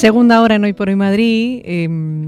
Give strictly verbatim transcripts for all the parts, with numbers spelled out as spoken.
Segunda hora en Hoy por Hoy Madrid, eh,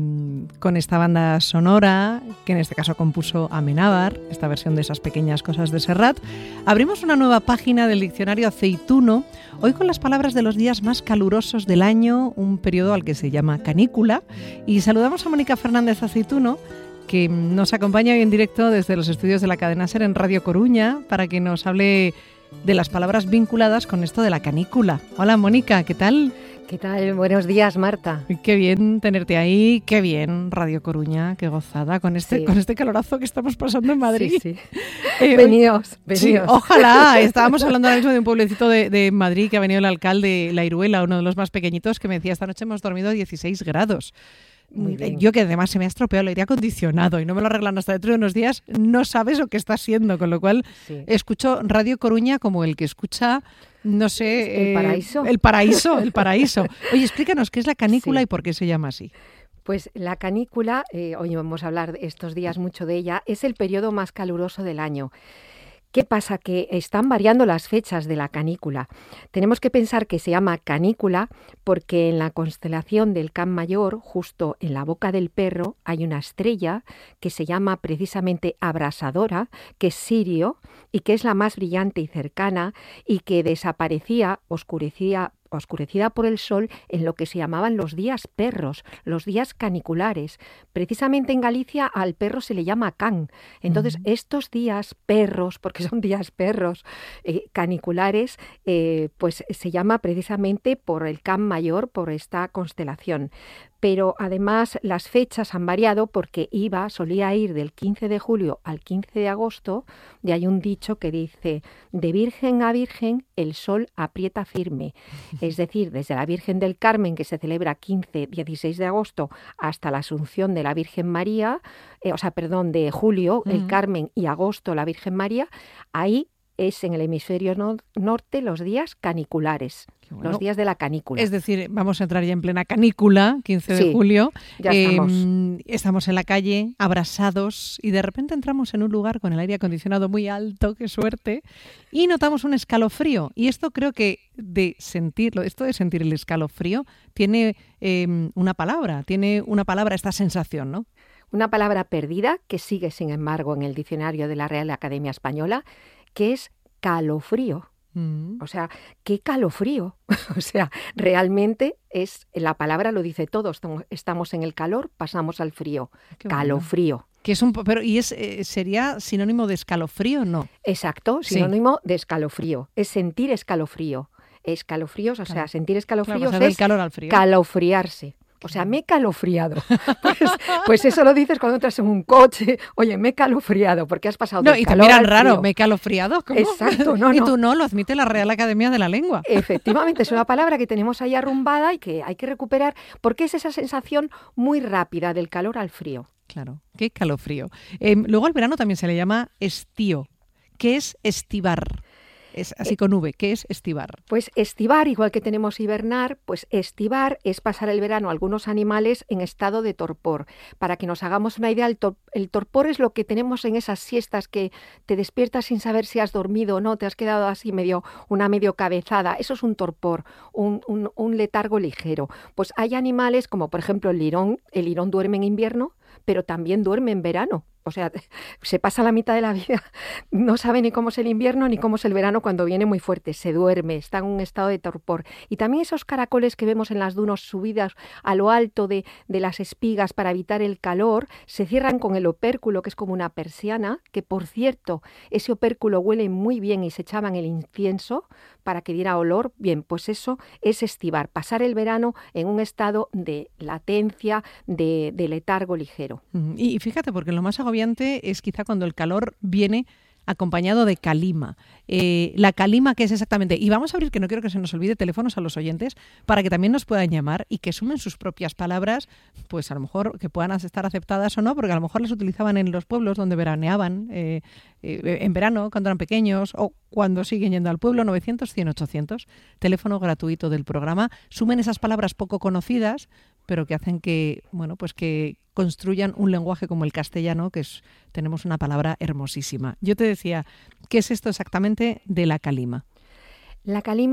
con esta banda sonora, que en este caso compuso Amenábar, esta versión de Esas pequeñas cosas de Serrat. Abrimos una nueva página del diccionario aceituno, hoy con las palabras de los días más calurosos del año, un periodo al que se llama canícula, y saludamos a Mónica Fernández Aceituno, que nos acompaña hoy en directo desde los estudios de la cadena SER en Radio Coruña, para que nos hable de las palabras vinculadas con esto de la canícula. Hola Mónica, ¿qué tal? ¿Qué tal? Buenos días, Marta. Qué bien tenerte ahí, qué bien Radio Coruña, qué gozada con este, sí. con este calorazo que estamos pasando en Madrid. Sí, sí. Eh, venidos, venidos. Sí, ojalá. Estábamos hablando ahora mismo de un pueblecito de, de Madrid que ha venido el alcalde, La Iruela, uno de los más pequeñitos, que me decía, esta noche hemos dormido a dieciséis grados. Muy bien. Yo, que además se me ha estropeado el aire acondicionado y no me lo arreglan hasta dentro de unos días, no sabes lo que está siendo, con lo cual sí. Escucho Radio Coruña como el que escucha, no sé... El eh, paraíso. El paraíso, el paraíso. Oye, explícanos qué es la canícula sí. y por qué se llama así. Pues la canícula, eh, hoy vamos a hablar estos días mucho de ella, es el periodo más caluroso del año. ¿Qué pasa? Que están variando las fechas de la canícula. Tenemos que pensar que se llama canícula porque en la constelación del Can Mayor, justo en la boca del perro, hay una estrella que se llama precisamente abrasadora, que es Sirio y que es la más brillante y cercana y que desaparecía, oscurecía, oscurecida por el sol en lo que se llamaban los días perros, los días caniculares. Precisamente en Galicia al perro se le llama can. Entonces, uh-huh. estos días perros, porque son días perros eh, caniculares, eh, pues se llama precisamente por el Can Mayor, por esta constelación. Pero además las fechas han variado porque iba, solía ir del quince de julio al quince de agosto, y hay un dicho que dice, de virgen a virgen el sol aprieta firme. Es decir, desde la Virgen del Carmen, que se celebra quince, dieciséis de agosto, hasta la Asunción de la Virgen María, eh, o sea, perdón, de julio, uh-huh. el Carmen, y agosto la Virgen María, ahí es en el hemisferio no- norte los días caniculares. Bueno, los días de la canícula. Es decir, vamos a entrar ya en plena canícula, quince de julio. Ya estamos. Eh, estamos en la calle, abrasados, y de repente entramos en un lugar con el aire acondicionado muy alto, qué suerte, y notamos un escalofrío. Y esto creo que de sentirlo, esto de sentir el escalofrío, tiene eh, una palabra, tiene una palabra esta sensación, ¿no? Una palabra perdida que sigue, sin embargo, en el diccionario de la Real Academia Española, que es calofrío. Mm. O sea, ¿qué calofrío? O sea, realmente es la palabra lo dice todo. Estamos en el calor, pasamos al frío. Qué calofrío. Bueno. Que es un pero y es eh, sería sinónimo de escalofrío, ¿no? Exacto, sinónimo sí. de escalofrío. Es sentir escalofrío. Escalofríos, o claro. sea, sentir escalofríos claro, es del calor al frío. Calofriarse. O sea, me he calofriado. Pues, pues eso lo dices cuando entras en un coche. Oye, me he calofriado porque has pasado no, del y calor te miran al raro, frío. me he calofriado. ¿Cómo? Exacto, no, no. Y tú no, lo admite la Real Academia de la Lengua. Efectivamente, es una palabra que tenemos ahí arrumbada y que hay que recuperar porque es esa sensación muy rápida del calor al frío. Claro, qué calofrío. Eh, luego al verano también se le llama estío. ¿Qué es estivar? Es así con V, ¿qué es estivar? Pues estivar, igual que tenemos hibernar, pues estivar es pasar el verano a algunos animales en estado de torpor. Para que nos hagamos una idea, el, tor- el torpor es lo que tenemos en esas siestas que te despiertas sin saber si has dormido o no, te has quedado así medio, una medio cabezada. Eso es un torpor, un, un, un letargo ligero. Pues hay animales como por ejemplo el lirón, el lirón duerme en invierno, pero también duerme en verano. O sea, se pasa la mitad de la vida, no sabe ni cómo es el invierno ni cómo es el verano cuando viene muy fuerte, se duerme, está en un estado de torpor. Y también esos caracoles que vemos en las dunas subidas a lo alto de, de las espigas para evitar el calor, se cierran con el opérculo, que es como una persiana, que por cierto, ese opérculo huele muy bien y se echaban el incienso para que diera olor. Bien, pues eso es estivar, pasar el verano en un estado de latencia, de, de letargo ligero. Y fíjate, porque lo más agobiante es quizá cuando el calor viene acompañado de calima. Eh, la calima, ¿qué es exactamente? Y vamos a abrir, que no quiero que se nos olvide, teléfonos a los oyentes para que también nos puedan llamar y que sumen sus propias palabras, pues a lo mejor que puedan estar aceptadas o no, porque a lo mejor las utilizaban en los pueblos donde veraneaban eh, eh, en verano, cuando eran pequeños o cuando siguen yendo al pueblo. Novecientos, cien, ochocientos, teléfono gratuito del programa. Sumen esas palabras poco conocidas, pero que hacen que, bueno, pues que construyan un lenguaje como el castellano, que es, tenemos una palabra hermosísima. Yo te decía, ¿qué es esto exactamente de la calima? La calima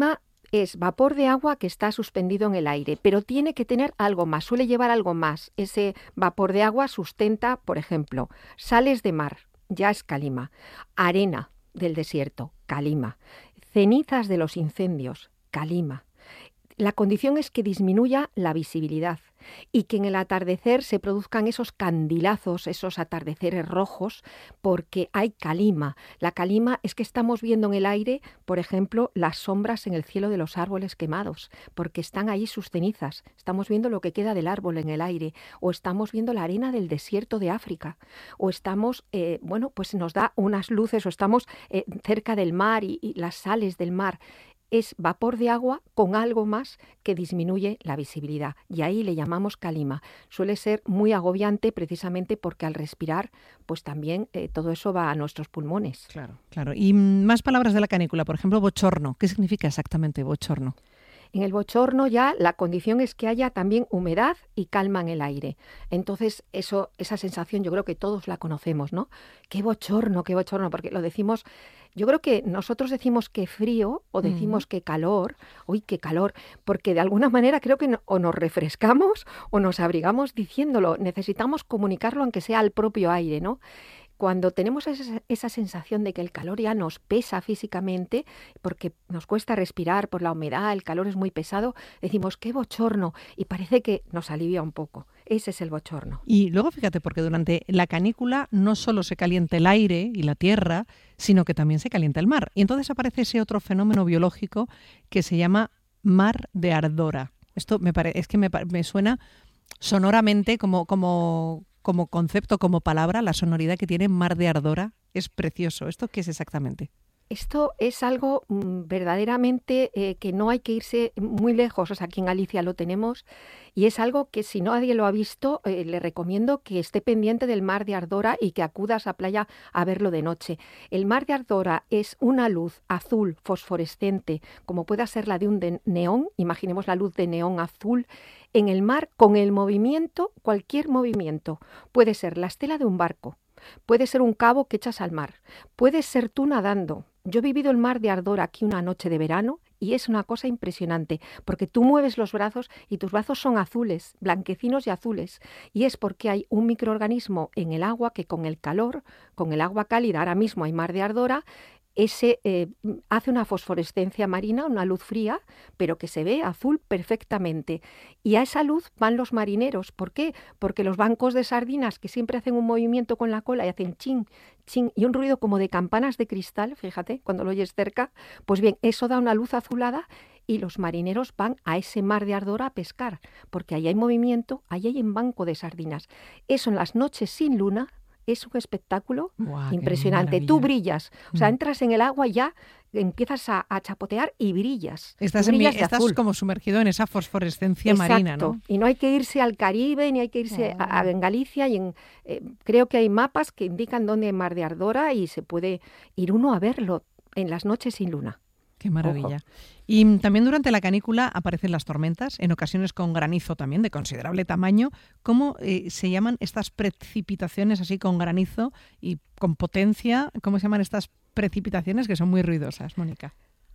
es vapor de agua que está suspendido en el aire, pero tiene que tener algo más, suele llevar algo más. Ese vapor de agua sustenta, por ejemplo, sales de mar, ya es calima, arena del desierto, calima, cenizas de los incendios, calima. La condición es que disminuya la visibilidad y que en el atardecer se produzcan esos candilazos, esos atardeceres rojos, porque hay calima. La calima es que estamos viendo en el aire, por ejemplo, las sombras en el cielo de los árboles quemados, porque están ahí sus cenizas. Estamos viendo lo que queda del árbol en el aire, o estamos viendo la arena del desierto de África, o estamos, eh, bueno, pues nos da unas luces, o estamos eh, cerca del mar y, y las sales del mar. Es vapor de agua con algo más que disminuye la visibilidad y ahí le llamamos calima. Suele ser muy agobiante precisamente porque al respirar pues también eh, todo eso va a nuestros pulmones. Claro, claro. Y más palabras de la canícula, por ejemplo, bochorno. ¿Qué significa exactamente bochorno? En el bochorno ya la condición es que haya también humedad y calma en el aire. Entonces, eso, esa sensación yo creo que todos la conocemos, ¿no? Qué bochorno, qué bochorno, porque lo decimos, yo creo que nosotros decimos que frío o decimos que calor, uy, qué calor, porque de alguna manera creo que no, o nos refrescamos o nos abrigamos diciéndolo. Necesitamos comunicarlo aunque sea al propio aire, ¿no? Cuando tenemos esa, esa sensación de que el calor ya nos pesa físicamente, porque nos cuesta respirar por la humedad, el calor es muy pesado, decimos qué bochorno y parece que nos alivia un poco. Ese es el bochorno. Y luego fíjate, porque durante la canícula no solo se calienta el aire y la tierra, sino que también se calienta el mar. Y entonces aparece ese otro fenómeno biológico que se llama mar de ardora. Esto me pare, es que me, me suena sonoramente como... como como concepto, como palabra, la sonoridad que tiene mar de ardora es precioso. ¿Esto qué es exactamente? Esto es algo mmm, verdaderamente eh, que no hay que irse muy lejos. O sea, aquí en Galicia lo tenemos y es algo que si nadie lo ha visto, eh, le recomiendo que esté pendiente del mar de Ardora y que acuda a esa playa a verlo de noche. El mar de Ardora es una luz azul fosforescente, como pueda ser la de un de neón. Imaginemos la luz de neón azul en el mar con el movimiento, cualquier movimiento. Puede ser la estela de un barco, puede ser un cabo que echas al mar, puede ser tú nadando. Yo he vivido el mar de Ardora aquí una noche de verano y es una cosa impresionante, porque tú mueves los brazos y tus brazos son azules, blanquecinos y azules, y es porque hay un microorganismo en el agua que con el calor, con el agua cálida, ahora mismo hay mar de Ardora, ese eh, hace una fosforescencia marina, una luz fría, pero que se ve azul perfectamente. Y a esa luz van los marineros. ¿Por qué? Porque los bancos de sardinas, que siempre hacen un movimiento con la cola y hacen chin, chin, y un ruido como de campanas de cristal, fíjate, cuando lo oyes cerca, pues bien, eso da una luz azulada y los marineros van a ese mar de Ardora a pescar, porque ahí hay movimiento, ahí hay un banco de sardinas. Eso en las noches sin luna es un espectáculo wow, impresionante. Tú brillas, o sea, entras en el agua y ya empiezas a, a chapotear y brillas. Estás, y brillas en, estás como sumergido en esa fosforescencia Exacto. marina, ¿no? Y no hay que irse al Caribe, ni hay que irse oh. a, a en Galicia. Y en, eh, creo que hay mapas que indican dónde hay mar de Ardora y se puede ir uno a verlo en las noches sin luna. Qué maravilla. Ojo. Y también durante la canícula aparecen las tormentas, en ocasiones con granizo también de considerable tamaño. ¿Cómo eh, se llaman estas precipitaciones así con granizo y con potencia? ¿Cómo se llaman estas precipitaciones que son muy ruidosas, Mónica?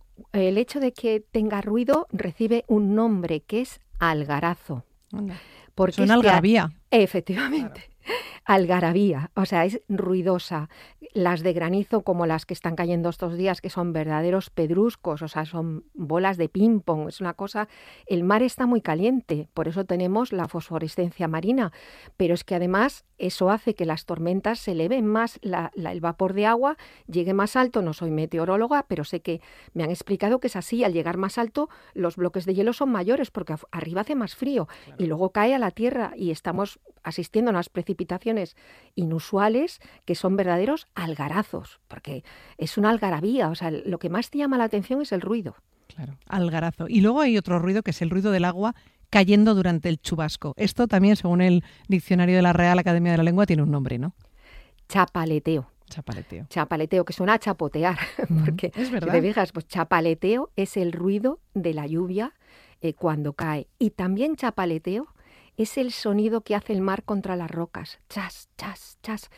El hecho de que tenga ruido recibe un nombre que es algarazo. Porque Suena es algarabía. Que, efectivamente. Claro. Algarabía, o sea, es ruidosa. Las de granizo, como las que están cayendo estos días, que son verdaderos pedruscos, o sea, son bolas de ping-pong, es una cosa... El mar está muy caliente, por eso tenemos la fosforescencia marina, pero es que además eso hace que las tormentas se eleven más, la, la, el vapor de agua llegue más alto. No soy meteoróloga, pero sé que me han explicado que es así, al llegar más alto los bloques de hielo son mayores porque arriba hace más frío, claro. Y luego cae a la tierra y estamos asistiendo a unas precipitaciones inusuales que son verdaderos algarazos, porque es una algarabía, o sea, lo que más te llama la atención es el ruido. Claro, algarazo. Y luego hay otro ruido que es el ruido del agua cayendo durante el chubasco. Esto también, según el diccionario de la Real Academia de la Lengua, tiene un nombre, ¿no? Chapaleteo. Chapaleteo. Chapaleteo, que suena a chapotear, porque es verdad. Si te fijas, pues chapaleteo es el ruido de la lluvia eh, cuando cae. Y también chapaleteo es el sonido que hace el mar contra las rocas. Chas, chas, chas.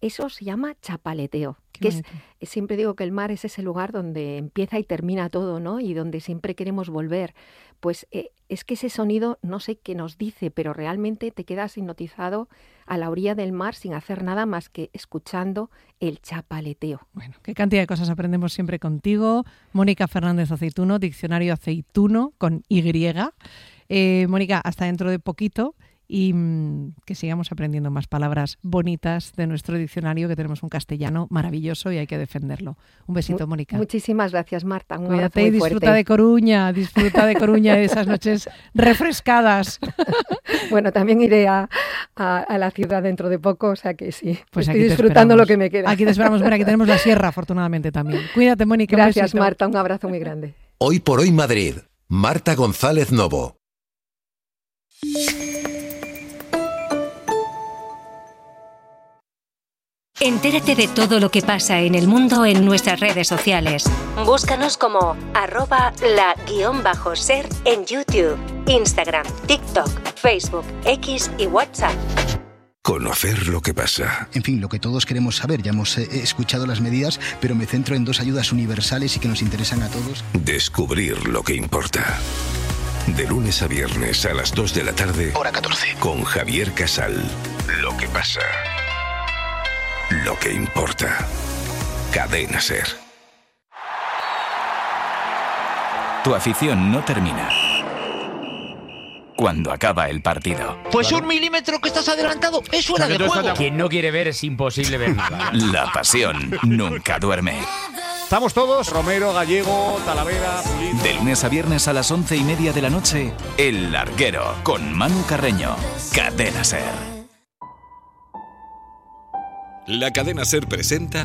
Eso se llama chapaleteo. Que es, siempre digo que el mar es ese lugar donde empieza y termina todo, ¿no? Y donde siempre queremos volver. Pues eh, es que ese sonido, no sé qué nos dice, pero realmente te quedas hipnotizado a la orilla del mar sin hacer nada más que escuchando el chapaleteo. Bueno, qué cantidad de cosas aprendemos siempre contigo. Mónica Fernández Aceituno, diccionario aceituno con Y. Eh, Mónica, hasta dentro de poquito. Y mmm, que sigamos aprendiendo más palabras bonitas de nuestro diccionario, que tenemos un castellano maravilloso y hay que defenderlo. Un besito, Mónica. Muchísimas gracias, Marta. Un Cuídate abrazo muy y disfruta fuerte. de Coruña, disfruta de Coruña de esas noches refrescadas. Bueno, también iré a, a, a la ciudad dentro de poco, o sea que sí, pues estoy disfrutando lo que me queda. Aquí te esperamos, mira, aquí tenemos la sierra, afortunadamente también. Cuídate, Mónica. Gracias, Marta, un abrazo muy grande. Hoy por hoy Madrid, Marta González Novo. Entérate de todo lo que pasa en el mundo en nuestras redes sociales. Búscanos como arroba la guión bajo ser en YouTube, Instagram, TikTok, Facebook, X y WhatsApp. Conocer lo que pasa. En fin, lo que todos queremos saber. Ya hemos eh, escuchado las medidas, pero me centro en dos ayudas universales y que nos interesan a todos. Descubrir lo que importa. De lunes a viernes a las dos de la tarde. Hora catorce. Con Javier Casal. Lo que pasa. Lo que importa. Cadena SER. Tu afición no termina cuando acaba el partido. Pues un milímetro que estás adelantado es fuera de juego. Quien no quiere ver es imposible ver nada. La pasión nunca duerme. Estamos todos, Romero, Gallego, Talavera, Pulido. De lunes a viernes a las once y media de la noche, El Larguero, con Manu Carreño. Cadena SER. La Cadena SER presenta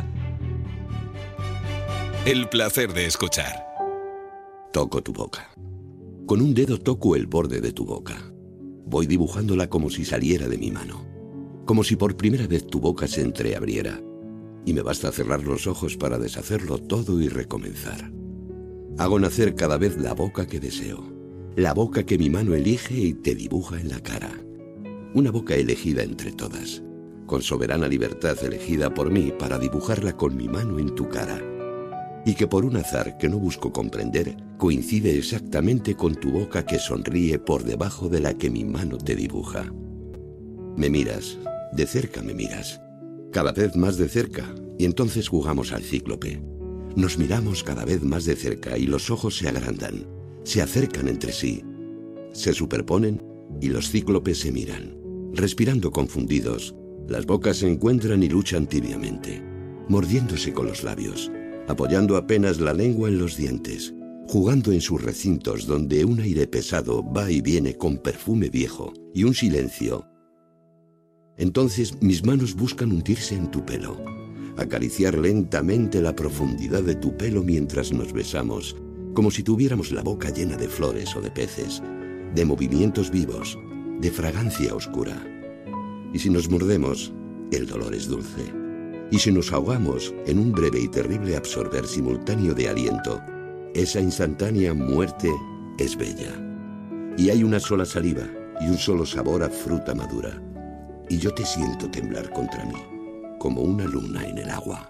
El placer de escuchar. Toco tu boca. Con un dedo toco el borde de tu boca. Voy dibujándola como si saliera de mi mano. Como si por primera vez tu boca se entreabriera. Y me basta cerrar los ojos para deshacerlo todo y recomenzar. Hago nacer cada vez la boca que deseo. La boca que mi mano elige y te dibuja en la cara. Una boca elegida entre todas. Con soberana libertad elegida por mí para dibujarla con mi mano en tu cara. Y que por un azar que no busco comprender, coincide exactamente con tu boca que sonríe por debajo de la que mi mano te dibuja. Me miras, de cerca me miras, cada vez más de cerca, y entonces jugamos al cíclope. Nos miramos cada vez más de cerca y los ojos se agrandan, se acercan entre sí, se superponen y los cíclopes se miran, respirando confundidos. Las bocas se encuentran y luchan tibiamente, mordiéndose con los labios, apoyando apenas la lengua en los dientes, jugando en sus recintos donde un aire pesado va y viene con perfume viejo y un silencio. Entonces mis manos buscan hundirse en tu pelo, acariciar lentamente la profundidad de tu pelo mientras nos besamos, como si tuviéramos la boca llena de flores o de peces, de movimientos vivos, de fragancia oscura. Y si nos mordemos, el dolor es dulce. Y si nos ahogamos en un breve y terrible absorber simultáneo de aliento, esa instantánea muerte es bella. Y hay una sola saliva y un solo sabor a fruta madura. Y yo te siento temblar contra mí, como una luna en el agua.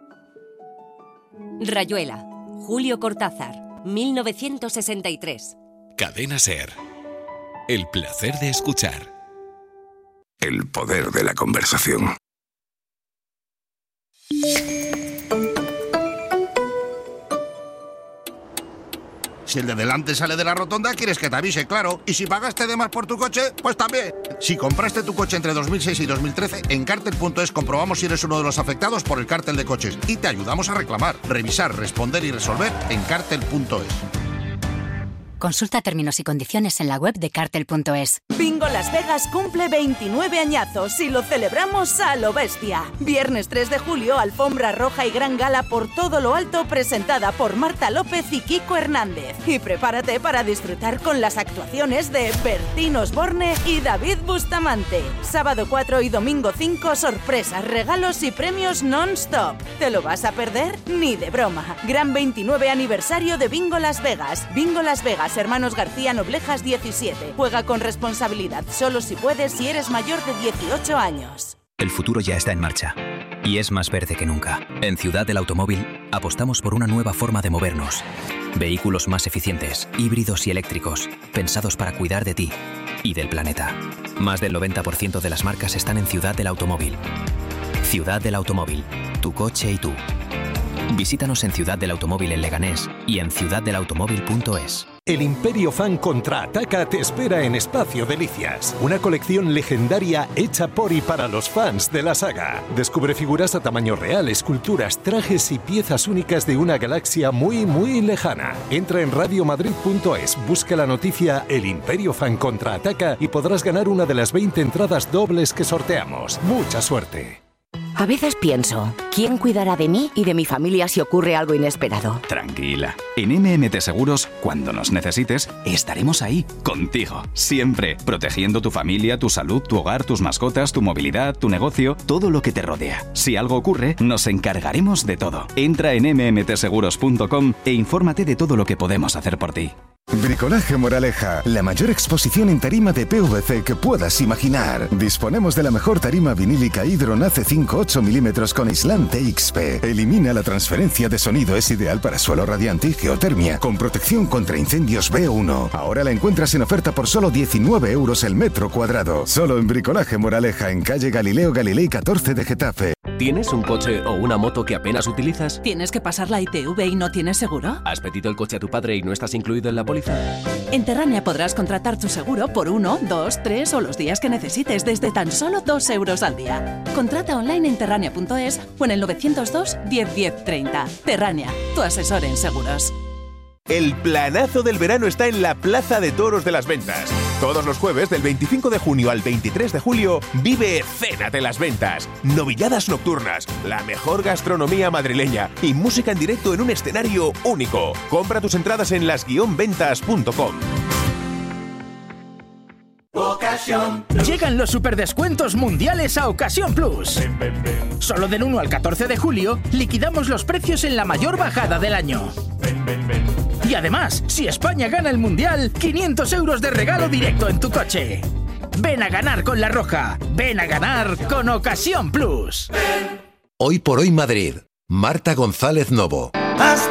Rayuela, Julio Cortázar, mil novecientos sesenta y tres. Cadena SER. El placer de escuchar. El poder de la conversación. Si el de delante sale de la rotonda, quieres que te avise, claro. Y si pagaste de más por tu coche, pues también. Si compraste tu coche entre dos mil seis y dos mil trece, en Cartel punto es comprobamos si eres uno de los afectados por el cártel de coches y te ayudamos a reclamar, revisar, responder y resolver en Cartel punto es. Consulta términos y condiciones en la web de Cartel punto es. Bingo Las Vegas cumple veintinueve añazos y lo celebramos a lo bestia. Viernes tres de julio, alfombra roja y gran gala por todo lo alto presentada por Marta López y Kiko Hernández. Y prepárate para disfrutar con las actuaciones de Bertín Osborne y David Bustamante. Sábado cuatro y domingo cinco, sorpresas, regalos y premios non-stop. ¿Te lo vas a perder? Ni de broma. Gran veintinueve aniversario de Bingo Las Vegas. Bingo Las Vegas, Hermanos García Noblejas diecisiete. Juega con responsabilidad, solo si puedes, si eres mayor de dieciocho años. El futuro ya está en marcha. y es más verde que nunca. En Ciudad del Automóvil apostamos por una nueva forma de movernos. Vehículos más eficientes, híbridos y eléctricos, pensados para cuidar de ti y del planeta. Más del noventa por ciento de las marcas están en Ciudad del Automóvil. Ciudad del Automóvil, tu coche y tú. Visítanos en Ciudad del Automóvil en Leganés y en ciudad del automóvil punto es. El Imperio Fan Contraataca te espera en Espacio Delicias, una colección legendaria hecha por y para los fans de la saga. Descubre figuras a tamaño real, esculturas, trajes y piezas únicas de una galaxia muy, muy lejana. Entra en radio madrid punto es, busca la noticia El Imperio Fan Contraataca y podrás ganar una de las veinte entradas dobles que sorteamos. ¡Mucha suerte! A veces pienso, ¿quién cuidará de mí y de mi familia si ocurre algo inesperado? Tranquila. En M M T Seguros, cuando nos necesites, estaremos ahí, contigo, siempre, protegiendo tu familia, tu salud, tu hogar, tus mascotas, tu movilidad, tu negocio, todo lo que te rodea. Si algo ocurre, nos encargaremos de todo. Entra en eme eme te seguros punto com e infórmate de todo lo que podemos hacer por ti. Bricolaje Moraleja, la mayor exposición en tarima de P V C que puedas imaginar. Disponemos de la mejor tarima vinílica Hydron A C cinco ocho milímetros con aislante X P. Elimina la transferencia de sonido, es ideal para suelo radiante y geotermia, con protección contra incendios B uno. Ahora la encuentras en oferta por solo diecinueve euros el metro cuadrado. Solo en Bricolaje Moraleja, en calle Galileo Galilei catorce de Getafe. ¿Tienes un coche o una moto que apenas utilizas? ¿Tienes que pasar la I T V y no tienes seguro? ¿Has pedido el coche a tu padre y no estás incluido en la póliza? En Terrania podrás contratar tu seguro por uno, dos, tres o los días que necesites desde tan solo dos euros al día. Contrata online en terrania punto es o en el novecientos dos, diez, diez, treinta. Terrania, tu asesor en seguros. El planazo del verano está en la Plaza de Toros de las Ventas. Todos los jueves del veinticinco de junio al veintitrés de julio vive Cena de las Ventas. Novilladas nocturnas, la mejor gastronomía madrileña y música en directo en un escenario único. Compra tus entradas en las guion ventas punto com. Ocasión. Llegan los superdescuentos mundiales a Ocasión Plus. Ven, ven, ven. Solo del uno al catorce de julio liquidamos los precios en la mayor bajada del año. Ven, ven, ven. Y además, si España gana el mundial, quinientos euros de regalo directo en tu coche. Ven a ganar con La Roja. Ven a ganar con Ocasión Plus. Hoy por hoy Madrid. Marta González Novo. Hasta